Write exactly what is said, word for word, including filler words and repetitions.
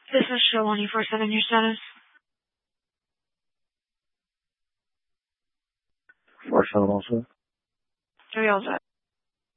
This is show one four seven, your status. four seven also. Three all set.